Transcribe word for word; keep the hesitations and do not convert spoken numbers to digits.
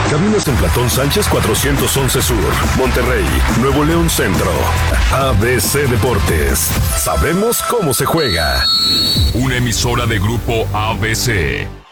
Cabinas en Platón Sánchez cuatrocientos once Sur, Monterrey, Nuevo León Centro. A B C Deportes. Sabemos cómo se juega. Una emisora de Grupo A B C.